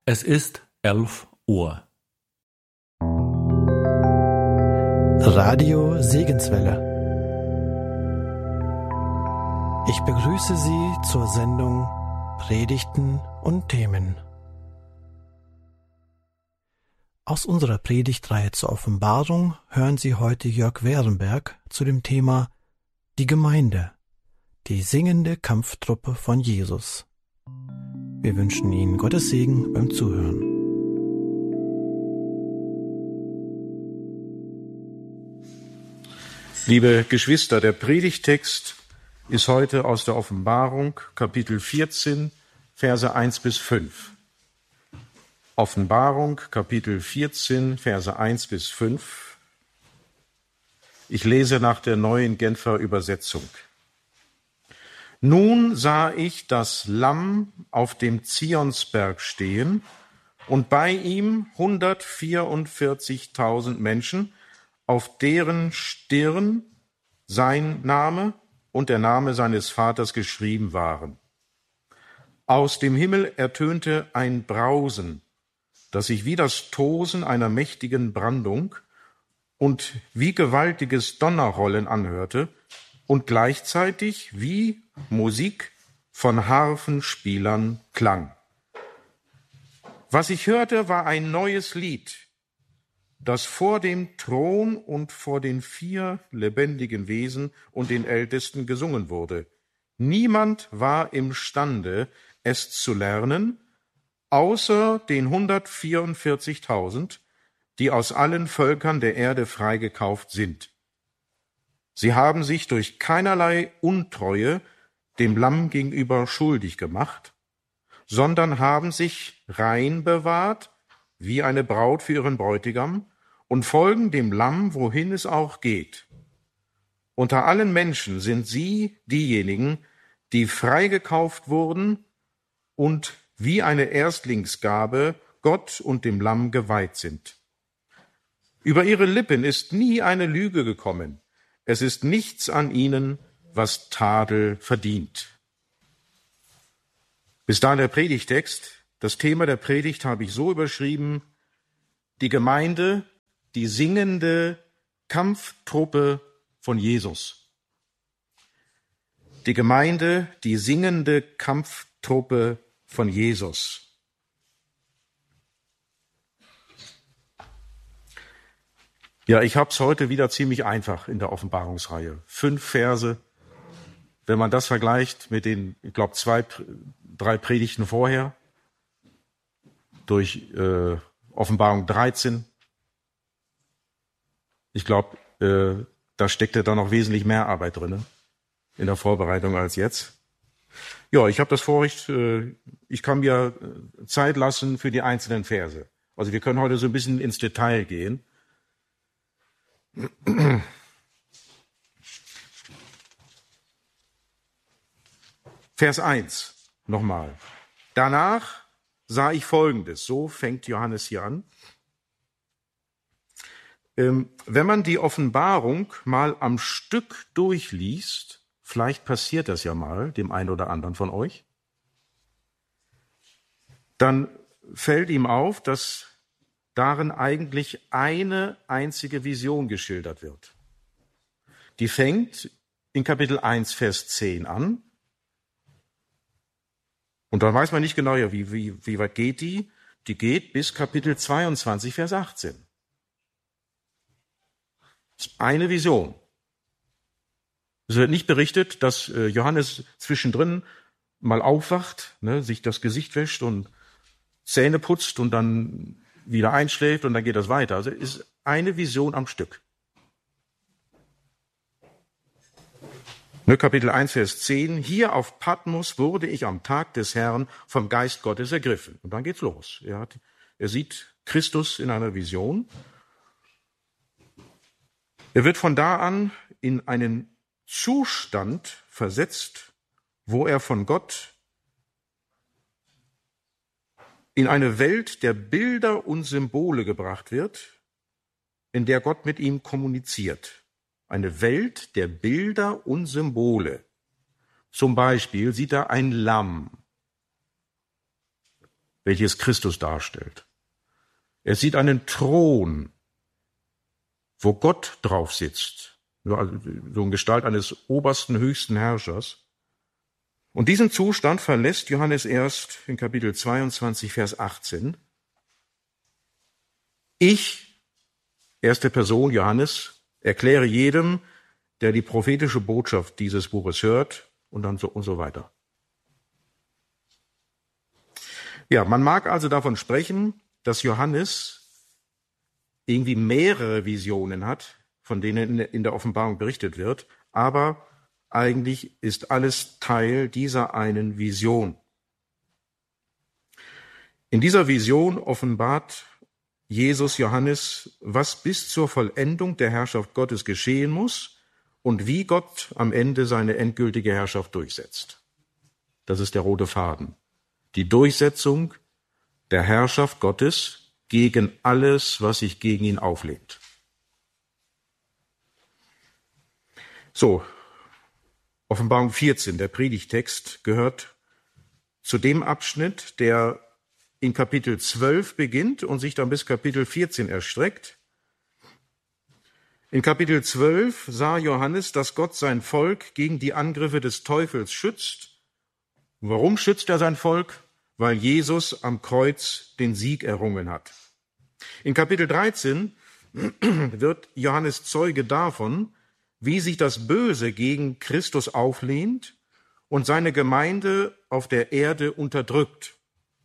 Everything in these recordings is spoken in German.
Es ist 11 Uhr. Radio Segenswelle. Ich begrüße Sie zur Sendung Predigten und Themen. Aus unserer Predigtreihe zur Offenbarung hören Sie heute Jörg Werenberg zu dem Thema Die Gemeinde, die singende Kampftruppe von Jesus. Wir wünschen Ihnen Gottes Segen beim Zuhören. Liebe Geschwister, der Predigttext ist heute aus der Offenbarung, Kapitel 14, Verse 1 bis 5. Offenbarung, Kapitel 14, Verse 1 bis 5. Ich lese nach der neuen Genfer Übersetzung. Nun sah ich das Lamm auf dem Zionsberg stehen und bei ihm 144.000 Menschen, auf deren Stirn sein Name und der Name seines Vaters geschrieben waren. Aus dem Himmel ertönte ein Brausen, das sich wie das Tosen einer mächtigen Brandung und wie gewaltiges Donnerrollen anhörte und gleichzeitig wie Musik von Harfenspielern klang. Was ich hörte, war ein neues Lied, das vor dem Thron und vor den 4 lebendigen Wesen und den Ältesten gesungen wurde. Niemand war imstande, es zu lernen, außer den 144.000, die aus allen Völkern der Erde freigekauft sind. Sie haben sich durch keinerlei Untreue dem Lamm gegenüber schuldig gemacht, sondern haben sich rein bewahrt, wie eine Braut für ihren Bräutigam, und folgen dem Lamm, wohin es auch geht. Unter allen Menschen sind sie diejenigen, die freigekauft wurden und wie eine Erstlingsgabe Gott und dem Lamm geweiht sind. Über ihre Lippen ist nie eine Lüge gekommen. Es ist nichts an ihnen, was Tadel verdient. Bis dahin der Predigtext. Das Thema der Predigt habe ich so überschrieben: Die Gemeinde, die singende Kampftruppe von Jesus. Die Gemeinde, die singende Kampftruppe von Jesus. Ja, ich habe es heute wieder ziemlich einfach in der Offenbarungsreihe. 5 Verse. Wenn man das vergleicht mit den, ich glaube, 2, 3 Predigten vorher, durch Offenbarung 13. Ich glaube, da steckte da noch wesentlich mehr Arbeit drin in der Vorbereitung als jetzt. Ja, ich habe das Vorrecht, ich kann mir Zeit lassen für die einzelnen Verse. Also wir können heute so ein bisschen ins Detail gehen. Vers 1 nochmal. Danach sah ich Folgendes. So fängt Johannes hier an. Wenn man die Offenbarung mal am Stück durchliest, vielleicht passiert das ja mal dem einen oder anderen von euch, dann fällt ihm auf, dass darin eigentlich eine einzige Vision geschildert wird. Die fängt in Kapitel 1, Vers 10 an. Und dann weiß man nicht genau, ja, wie weit geht die? Die geht bis Kapitel 22, Vers 18. Das ist eine Vision. Es wird nicht berichtet, dass Johannes zwischendrin mal aufwacht, sich das Gesicht wäscht und Zähne putzt und dann wieder einschläft und dann geht das weiter. Also es ist eine Vision am Stück. Kapitel 1, Vers 10. Hier auf Patmos wurde ich am Tag des Herrn vom Geist Gottes ergriffen. Und dann geht's los. Er sieht Christus in einer Vision. Er wird von da an in einen Zustand versetzt, wo er von Gott in eine Welt der Bilder und Symbole gebracht wird, in der Gott mit ihm kommuniziert. Eine Welt der Bilder und Symbole. Zum Beispiel sieht er ein Lamm. welches Christus darstellt. Er sieht einen Thron, wo Gott drauf sitzt, so in Gestalt eines obersten, höchsten Herrschers. Und diesen Zustand verlässt Johannes erst in Kapitel 22, Vers 18. Ich, erste Person Johannes, erkläre jedem, der die prophetische Botschaft dieses Buches hört, und dann so und so weiter. Ja, man mag also davon sprechen, dass Johannes irgendwie mehrere Visionen hat, von denen in der Offenbarung berichtet wird, aber eigentlich ist alles Teil dieser einen Vision. In dieser Vision offenbart Jesus Johannes, was bis zur Vollendung der Herrschaft Gottes geschehen muss und wie Gott am Ende seine endgültige Herrschaft durchsetzt. Das ist der rote Faden. Die Durchsetzung der Herrschaft Gottes gegen alles, was sich gegen ihn auflehnt. So, Offenbarung 14, der Predigtext, gehört zu dem Abschnitt, der in Kapitel 12 beginnt und sich dann bis Kapitel 14 erstreckt. In Kapitel 12 sah Johannes, dass Gott sein Volk gegen die Angriffe des Teufels schützt. Warum schützt er sein Volk? Weil Jesus am Kreuz den Sieg errungen hat. In Kapitel 13 wird Johannes Zeuge davon, wie sich das Böse gegen Christus auflehnt und seine Gemeinde auf der Erde unterdrückt.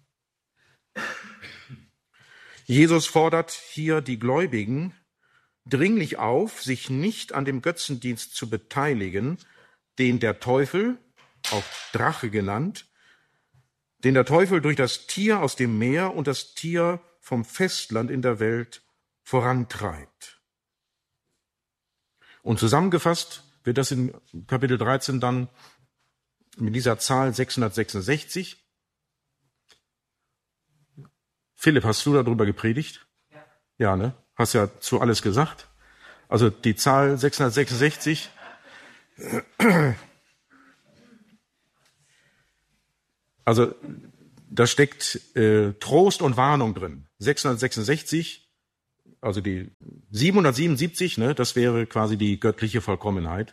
Jesus fordert hier die Gläubigen dringlich auf, sich nicht an dem Götzendienst zu beteiligen, den der Teufel, auch Drache genannt, den der Teufel durch das Tier aus dem Meer und das Tier vom Festland in der Welt vorantreibt. Und zusammengefasst wird das in Kapitel 13 dann mit dieser Zahl 666. Philipp, hast du darüber gepredigt? Ja, ne? Hast ja zu alles gesagt. Also die Zahl 666. Also da steckt Trost und Warnung drin. 666, also die 777, ne, das wäre quasi die göttliche Vollkommenheit.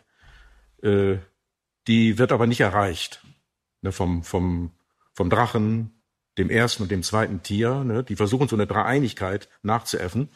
Die wird aber nicht erreicht, ne, vom Drachen, dem ersten und dem zweiten Tier. Ne, die versuchen so eine Dreieinigkeit nachzuäffen.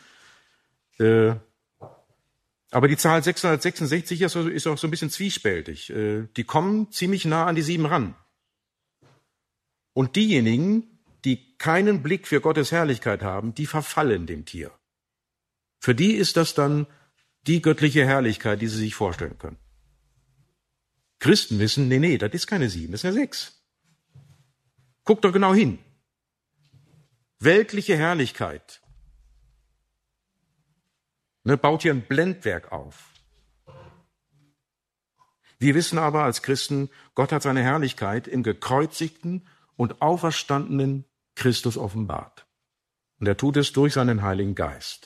Aber die Zahl 666 ist auch so ein bisschen zwiespältig. Die kommen ziemlich nah an die 7 ran. Und diejenigen, die keinen Blick für Gottes Herrlichkeit haben, die verfallen dem Tier. Für die ist das dann die göttliche Herrlichkeit, die sie sich vorstellen können. Christen wissen, nee, das ist keine 7, das ist eine 6. Guckt doch genau hin. Weltliche Herrlichkeit. Ne, baut hier ein Blendwerk auf. Wir wissen aber als Christen, Gott hat seine Herrlichkeit im gekreuzigten und auferstandenen Christus offenbart. Und er tut es durch seinen Heiligen Geist.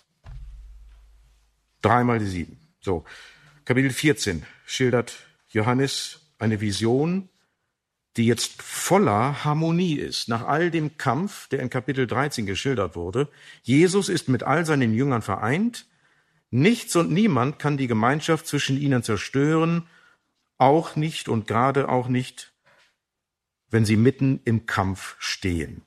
3 mal die 7. So, Kapitel 14 schildert Johannes eine Vision, die jetzt voller Harmonie ist. Nach all dem Kampf, der in Kapitel 13 geschildert wurde, Jesus ist mit all seinen Jüngern vereint. Nichts und niemand kann die Gemeinschaft zwischen ihnen zerstören, auch nicht und gerade auch nicht, wenn sie mitten im Kampf stehen.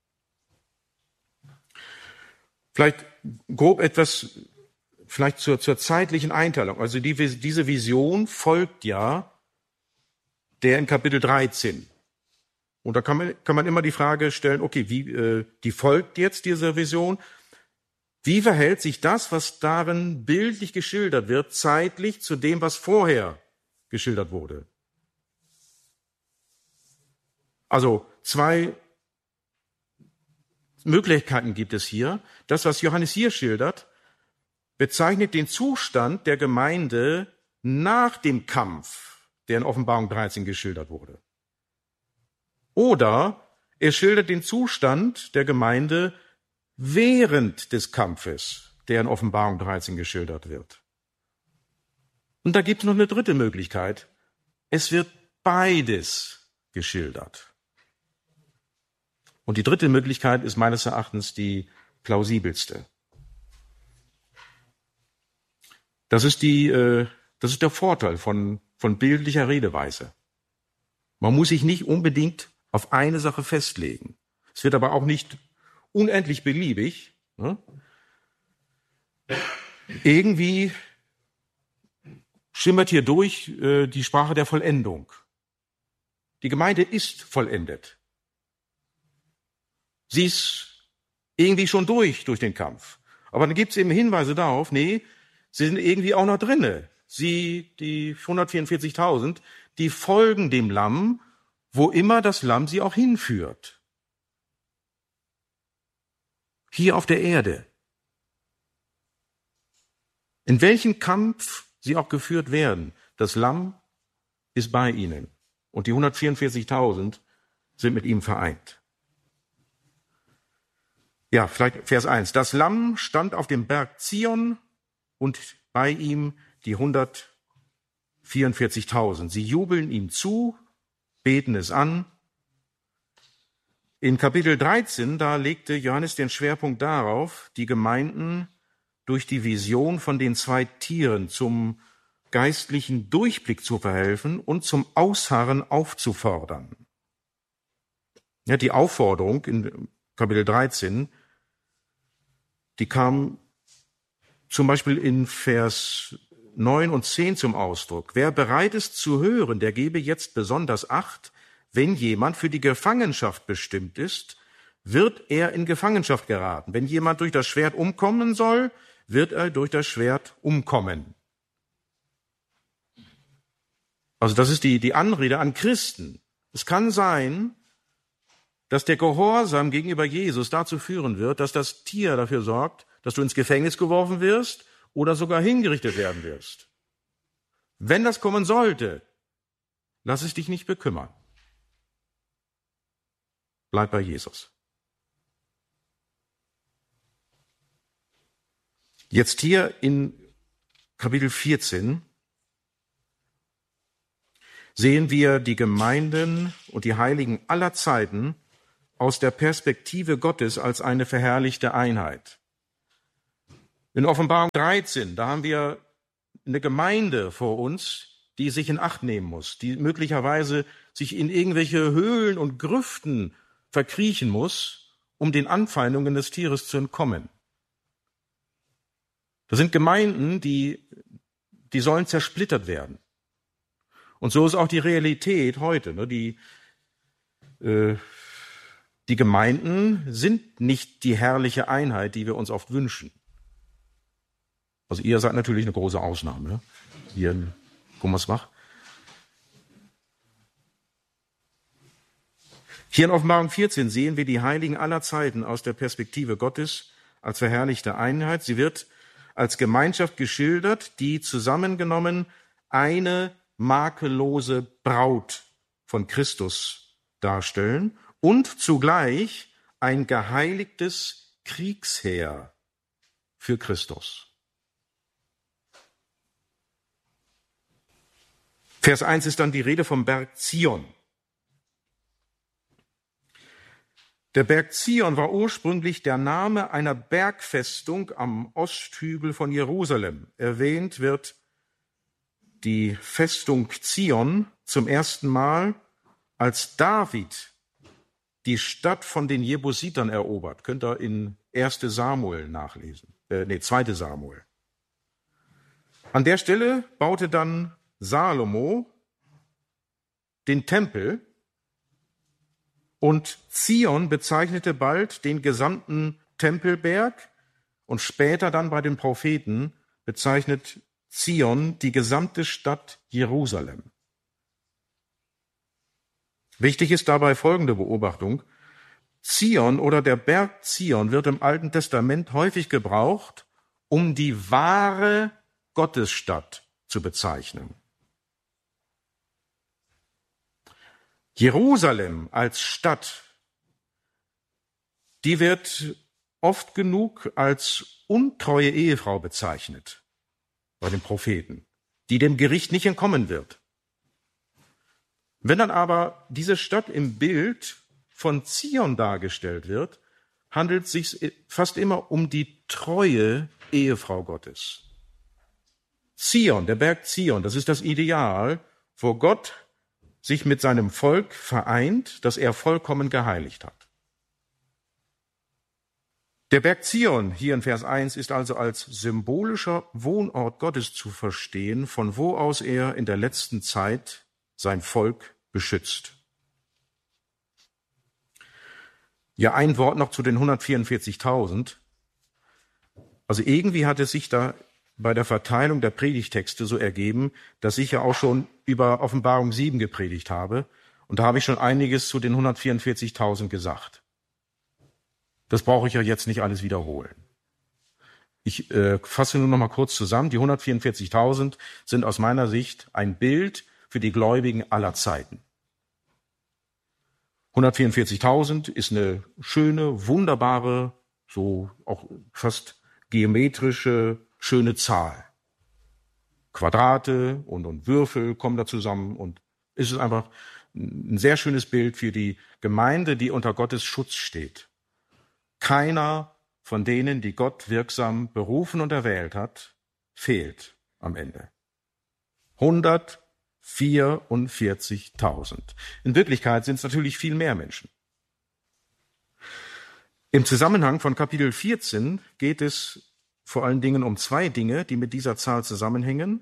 Vielleicht grob etwas, vielleicht zur zeitlichen Einteilung. Also diese Vision folgt ja der in Kapitel 13. Und da kann man immer die Frage stellen, okay, die folgt jetzt dieser Vision. Wie verhält sich das, was darin bildlich geschildert wird, zeitlich zu dem, was vorher geschildert wurde? Also 2 Möglichkeiten gibt es hier. Das, was Johannes hier schildert, bezeichnet den Zustand der Gemeinde nach dem Kampf, der in Offenbarung 13 geschildert wurde. Oder er schildert den Zustand der Gemeinde während des Kampfes, der in Offenbarung 13 geschildert wird. Und da gibt es noch eine dritte Möglichkeit. Es wird beides geschildert. Und die dritte Möglichkeit ist meines Erachtens die plausibelste. Das ist der Vorteil von bildlicher Redeweise. Man muss sich nicht unbedingt auf eine Sache festlegen. Es wird aber auch nicht unendlich beliebig. Ne? Irgendwie schimmert hier durch die Sprache der Vollendung. Die Gemeinde ist vollendet. Sie ist irgendwie schon durch den Kampf. Aber dann gibt es eben Hinweise darauf, nee, sie sind irgendwie auch noch drinne. Die 144.000, die folgen dem Lamm, wo immer das Lamm sie auch hinführt. Hier auf der Erde. In welchen Kampf sie auch geführt werden, das Lamm ist bei ihnen. Und die 144.000 sind mit ihm vereint. Ja, vielleicht Vers 1. Das Lamm stand auf dem Berg Zion und bei ihm die 144.000. Sie jubeln ihm zu, beten es an. In Kapitel 13, da legte Johannes den Schwerpunkt darauf, die Gemeinden durch die Vision von den 2 Tieren zum geistlichen Durchblick zu verhelfen und zum Ausharren aufzufordern. Ja, die Aufforderung in Kapitel 13, die kam zum Beispiel in Vers 9 und 10 zum Ausdruck. Wer bereit ist zu hören, der gebe jetzt besonders Acht, wenn jemand für die Gefangenschaft bestimmt ist, wird er in Gefangenschaft geraten. Wenn jemand durch das Schwert umkommen soll, wird er durch das Schwert umkommen. Also das ist die Anrede an Christen. Es kann sein, dass der Gehorsam gegenüber Jesus dazu führen wird, dass das Tier dafür sorgt, dass du ins Gefängnis geworfen wirst oder sogar hingerichtet werden wirst. Wenn das kommen sollte, lass es dich nicht bekümmern. Bleib bei Jesus. Jetzt hier in Kapitel 14 sehen wir die Gemeinden und die Heiligen aller Zeiten aus der Perspektive Gottes als eine verherrlichte Einheit. In Offenbarung 13, da haben wir eine Gemeinde vor uns, die sich in Acht nehmen muss, die möglicherweise sich in irgendwelche Höhlen und Grüften verkriechen muss, um den Anfeindungen des Tieres zu entkommen. Das sind Gemeinden, die sollen zersplittert werden. Und so ist auch die Realität heute. Ne? Die Gemeinden sind nicht die herrliche Einheit, die wir uns oft wünschen. Also ihr seid natürlich eine große Ausnahme, ne? Hier in Gummersbach. Hier in Offenbarung 14 sehen wir die Heiligen aller Zeiten aus der Perspektive Gottes als verherrlichte Einheit. Sie wird als Gemeinschaft geschildert, die zusammengenommen eine makellose Braut von Christus darstellen und zugleich ein geheiligtes Kriegsheer für Christus. Vers 1 ist dann die Rede vom Berg Zion. Der Berg Zion war ursprünglich der Name einer Bergfestung am Osthügel von Jerusalem. Erwähnt wird die Festung Zion zum ersten Mal, als David die Stadt von den Jebusitern erobert. Könnt ihr in 1. Samuel nachlesen. 2. Samuel. An der Stelle baute dann Salomo den Tempel und Zion bezeichnete bald den gesamten Tempelberg und später dann bei den Propheten bezeichnet Zion die gesamte Stadt Jerusalem. Wichtig ist dabei folgende Beobachtung. Zion oder der Berg Zion wird im Alten Testament häufig gebraucht, um die wahre Gottesstadt zu bezeichnen. Jerusalem als Stadt, die wird oft genug als untreue Ehefrau bezeichnet bei den Propheten, die dem Gericht nicht entkommen wird. Wenn dann aber diese Stadt im Bild von Zion dargestellt wird, handelt es sich fast immer um die treue Ehefrau Gottes. Zion, der Berg Zion, das ist das Ideal, wo Gott sich mit seinem Volk vereint, das er vollkommen geheiligt hat. Der Berg Zion hier in Vers 1 ist also als symbolischer Wohnort Gottes zu verstehen, von wo aus er in der letzten Zeit sein Volk beschützt. Ja, ein Wort noch zu den 144.000. Also irgendwie hat es sich da bei der Verteilung der Predigtexte so ergeben, dass ich ja auch schon über Offenbarung 7 gepredigt habe. Und da habe ich schon einiges zu den 144.000 gesagt. Das brauche ich ja jetzt nicht alles wiederholen. Ich fasse nur noch mal kurz zusammen. Die 144.000 sind aus meiner Sicht ein Bild für die Gläubigen aller Zeiten. 144.000 ist eine schöne, wunderbare, so auch fast geometrische, schöne Zahl. Quadrate und Würfel kommen da zusammen und es ist einfach ein sehr schönes Bild für die Gemeinde, die unter Gottes Schutz steht. Keiner von denen, die Gott wirksam berufen und erwählt hat, fehlt am Ende. 144.000. In Wirklichkeit sind es natürlich viel mehr Menschen. Im Zusammenhang von Kapitel 14 geht es vor allen Dingen um zwei Dinge, die mit dieser Zahl zusammenhängen.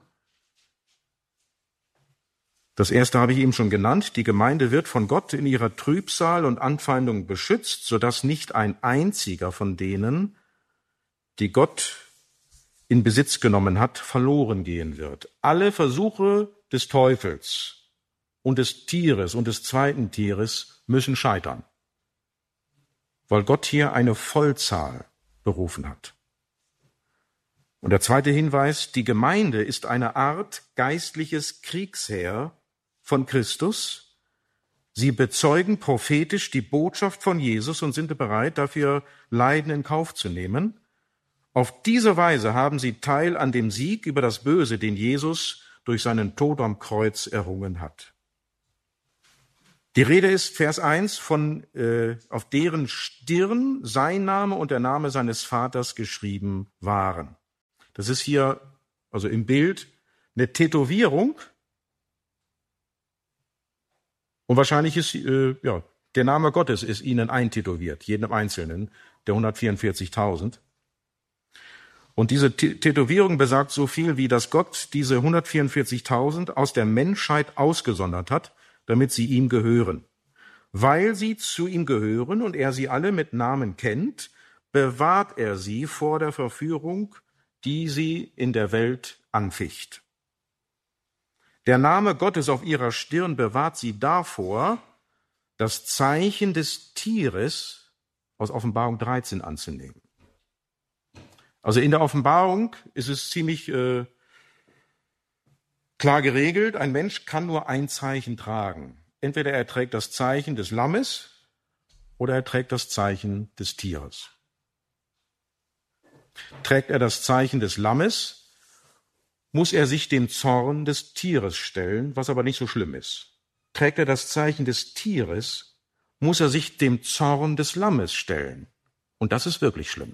Das erste habe ich eben schon genannt. Die Gemeinde wird von Gott in ihrer Trübsal und Anfeindung beschützt, sodass nicht ein einziger von denen, die Gott in Besitz genommen hat, verloren gehen wird. Alle Versuche des Teufels und des Tieres und des zweiten Tieres müssen scheitern, weil Gott hier eine Vollzahl berufen hat. Und der zweite Hinweis, die Gemeinde ist eine Art geistliches Kriegsheer von Christus. Sie bezeugen prophetisch die Botschaft von Jesus und sind bereit, dafür Leiden in Kauf zu nehmen. Auf diese Weise haben sie Teil an dem Sieg über das Böse, den Jesus durch seinen Tod am Kreuz errungen hat. Die Rede ist, Vers 1, von auf deren Stirn sein Name und der Name seines Vaters geschrieben waren. Das ist hier, also im Bild, eine Tätowierung. Und wahrscheinlich ist der Name Gottes ist ihnen eintätowiert, jedem Einzelnen der 144.000. Und diese Tätowierung besagt so viel, wie dass Gott diese 144.000 aus der Menschheit ausgesondert hat, damit sie ihm gehören. Weil sie zu ihm gehören und er sie alle mit Namen kennt, bewahrt er sie vor der Verführung, die sie in der Welt anficht. Der Name Gottes auf ihrer Stirn bewahrt sie davor, das Zeichen des Tieres aus Offenbarung 13 anzunehmen. Also in der Offenbarung ist es ziemlich klar geregelt, ein Mensch kann nur ein Zeichen tragen. Entweder er trägt das Zeichen des Lammes oder er trägt das Zeichen des Tieres. Trägt er das Zeichen des Lammes, muss er sich dem Zorn des Tieres stellen, was aber nicht so schlimm ist. Trägt er das Zeichen des Tieres, muss er sich dem Zorn des Lammes stellen. Und das ist wirklich schlimm.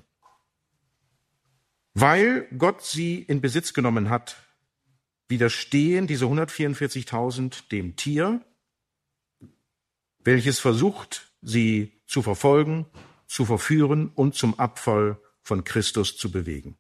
Weil Gott sie in Besitz genommen hat, widerstehen diese 144.000 dem Tier, welches versucht, sie zu verfolgen, zu verführen und zum Abfall von Christus zu bewegen.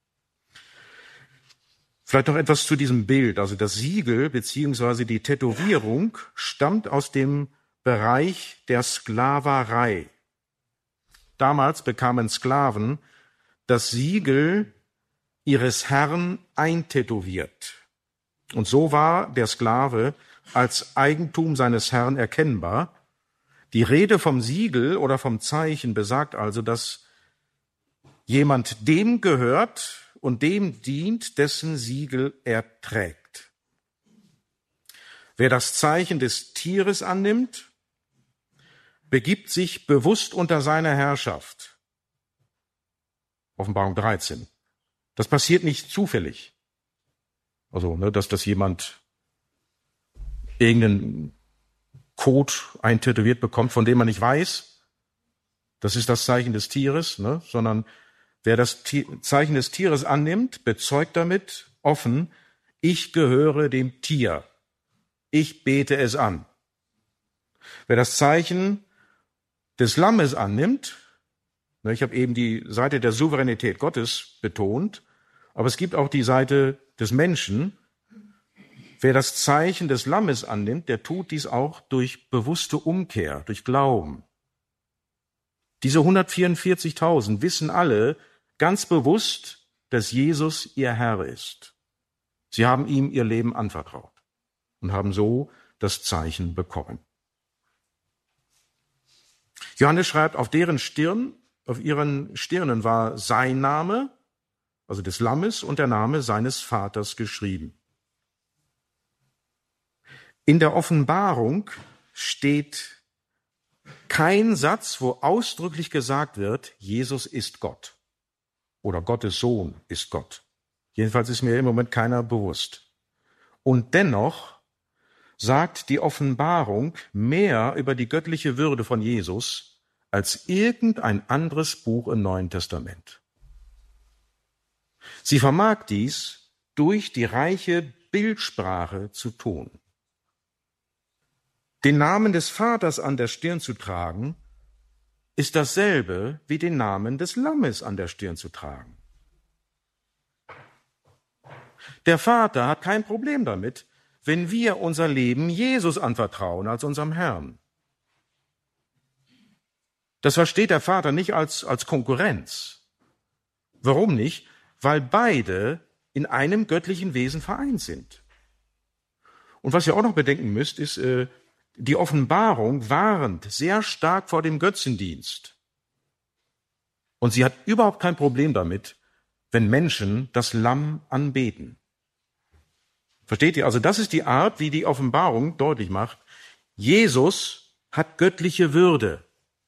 Vielleicht noch etwas zu diesem Bild. Also das Siegel bzw. die Tätowierung stammt aus dem Bereich der Sklaverei. Damals bekamen Sklaven das Siegel ihres Herrn eintätowiert. Und so war der Sklave als Eigentum seines Herrn erkennbar. Die Rede vom Siegel oder vom Zeichen besagt also, dass jemand dem gehört und dem dient, dessen Siegel er trägt. Wer das Zeichen des Tieres annimmt, begibt sich bewusst unter seine Herrschaft. Offenbarung 13. Das passiert nicht zufällig. Also, dass das jemand irgendeinen Code eintätowiert bekommt, von dem man nicht weiß, das ist das Zeichen des Tieres, ne? Sondern wer das Zeichen des Tieres annimmt, bezeugt damit offen, ich gehöre dem Tier. Ich bete es an. Wer das Zeichen des Lammes annimmt, ich habe eben die Seite der Souveränität Gottes betont, aber es gibt auch die Seite des Menschen. Wer das Zeichen des Lammes annimmt, der tut dies auch durch bewusste Umkehr, durch Glauben. Diese 144.000 wissen alle ganz bewusst, dass Jesus ihr Herr ist. Sie haben ihm ihr Leben anvertraut und haben so das Zeichen bekommen. Johannes schreibt, auf ihren Stirnen war sein Name, also des Lammes, und der Name seines Vaters geschrieben. In der Offenbarung steht kein Satz, wo ausdrücklich gesagt wird, Jesus ist Gott oder Gottes Sohn ist Gott. Jedenfalls ist mir im Moment keiner bewusst. Und dennoch sagt die Offenbarung mehr über die göttliche Würde von Jesus als irgendein anderes Buch im Neuen Testament. Sie vermag dies durch die reiche Bildsprache zu tun. Den Namen des Vaters an der Stirn zu tragen, ist dasselbe wie den Namen des Lammes an der Stirn zu tragen. Der Vater hat kein Problem damit, wenn wir unser Leben Jesus anvertrauen als unserem Herrn. Das versteht der Vater nicht als Konkurrenz. Warum nicht? Weil beide in einem göttlichen Wesen vereint sind. Und was ihr auch noch bedenken müsst, ist, die Offenbarung warnt sehr stark vor dem Götzendienst. Und sie hat überhaupt kein Problem damit, wenn Menschen das Lamm anbeten. Versteht ihr? Also das ist die Art, wie die Offenbarung deutlich macht, Jesus hat göttliche Würde.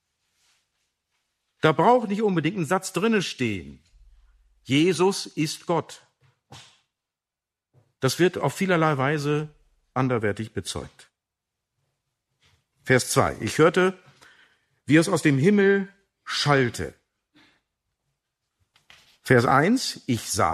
Da braucht nicht unbedingt ein Satz drinne stehen. Jesus ist Gott. Das wird auf vielerlei Weise anderweitig bezeugt. Vers 2. Ich hörte, wie es aus dem Himmel schallte. Vers 1. Ich sah